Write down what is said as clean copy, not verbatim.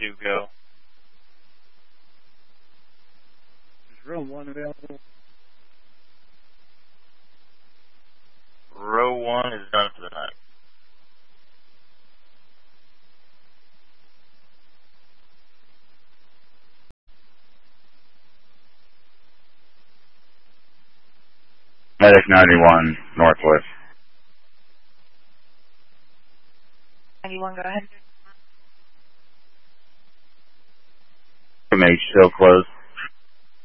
2, go. Is row 1 available? Row 1 is done for the night. Medic 91, Northwest. 91, go ahead. MH still closed.